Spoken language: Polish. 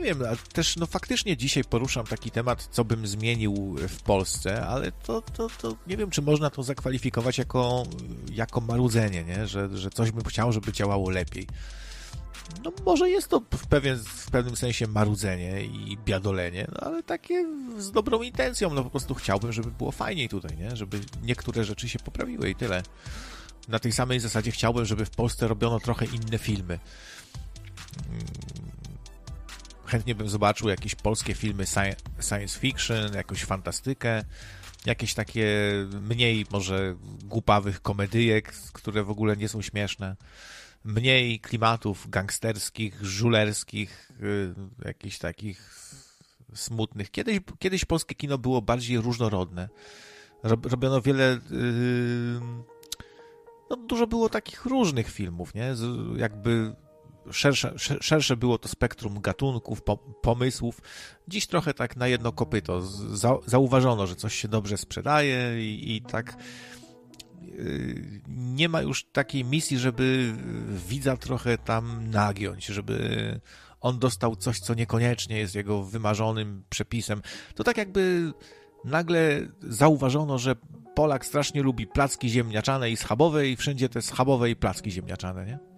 nie wiem, a też no faktycznie dzisiaj poruszam taki temat, co bym zmienił w Polsce, ale to nie wiem, czy można to zakwalifikować jako marudzenie, nie? Że coś bym chciał, żeby działało lepiej. No może jest to w pewnym sensie marudzenie i biadolenie, no ale takie z dobrą intencją, no po prostu chciałbym, żeby było fajniej tutaj, nie? Żeby niektóre rzeczy się poprawiły i tyle. Na tej samej zasadzie chciałbym, żeby w Polsce robiono trochę inne filmy. Chętnie bym zobaczył jakieś polskie filmy science fiction, jakąś fantastykę, jakieś takie mniej może głupawych komedyjek, które w ogóle nie są śmieszne. Mniej klimatów gangsterskich, żulerskich, jakichś takich smutnych. Kiedyś polskie kino było bardziej różnorodne. Robiono wiele... No, dużo było takich różnych filmów, nie? Jakby szersze było to spektrum gatunków, pomysłów. Dziś trochę tak na jedno kopyto. Zauważono, że coś się dobrze sprzedaje i tak nie ma już takiej misji, żeby widza trochę tam nagiąć, żeby on dostał coś, co niekoniecznie jest jego wymarzonym przepisem. To tak jakby nagle zauważono, że Polak strasznie lubi placki ziemniaczane i schabowe i wszędzie te schabowe i placki ziemniaczane, nie?